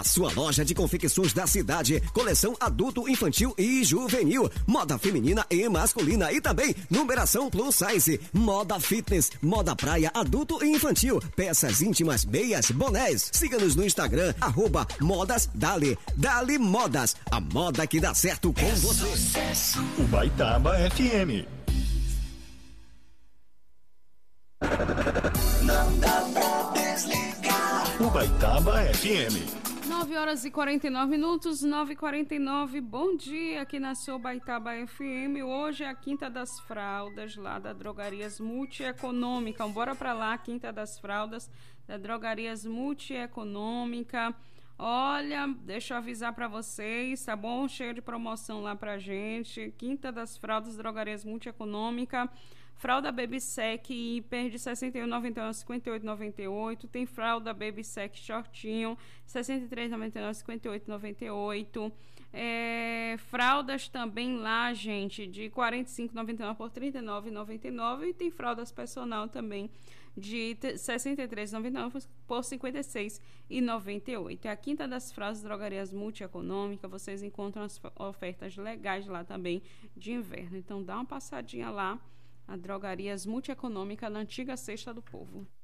a sua loja de confecções da cidade. Coleção adulto, infantil e juvenil. Moda feminina e masculina. E também numeração plus size. Moda fitness, moda praia, adulto e infantil. Peças íntimas, meias, bonés. Siga-nos no Instagram, @modasdali. Dali Modas, a moda que dá certo com você. Ubaitaba FM. Não dá pra desligar. Ubaitaba FM. 9h49, 9h49. Bom dia, aqui na sua Ubaitaba FM. Hoje é a Quinta das Fraldas, lá da Drogarias Multieconômica. Bora pra lá, Quinta das Fraldas, da Drogarias Multieconômica. Olha, deixa eu avisar pra vocês, tá bom? Cheio de promoção lá pra gente. Quinta das Fraldas, Drogarias Multieconômica. Fralda Baby Sec Hiper de R$ 61,91 a R$ 58,98. Tem fralda Baby Sec Shortinho, R$ 63,99 a R$ 58,98. Fraldas também lá, gente, de R$ 45,99 por R$ 39,99. E tem fraldas personal também de R$ 63,99 por R$ 56,98. É a Quinta das Fraldas Drogarias Multieconômica. Vocês encontram as ofertas legais lá também de inverno. Então dá uma passadinha lá. A Drogarias Multieconômica na antiga Cesta do Povo.